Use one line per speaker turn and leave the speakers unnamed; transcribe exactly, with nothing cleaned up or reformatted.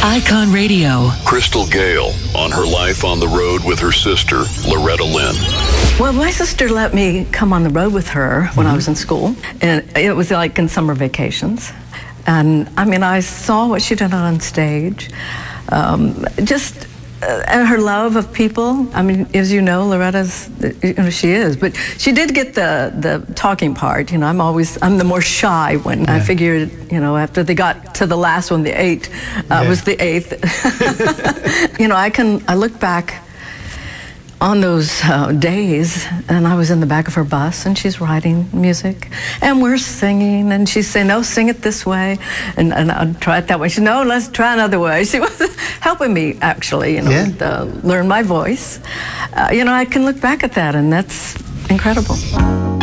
Icon Radio.
Crystal Gale on her life on the road with her sister, Loretta Lynn.
Well, my sister let me come on the road with her when mm-hmm. I was in school, and it was like in summer vacations. And I mean, I saw what she did on stage, um, just uh, and her love of people. I mean, as you know, Loretta's, you know, she is, but she did get the the talking part. You know, I'm always I'm the more shy one. Yeah. I figured, you know, after they got to the last one, the eight, uh, yeah. was the eighth. You know, I can I look back on those uh, days, and I was in the back of her bus, and she's writing music, and we're singing, and she's saying, no, sing it this way, and, and I'd try it that way. She said, no, let's try another way. She was helping me, actually, you know,
yeah.
uh, learn my voice. Uh, you know, I can look back at that, and that's incredible.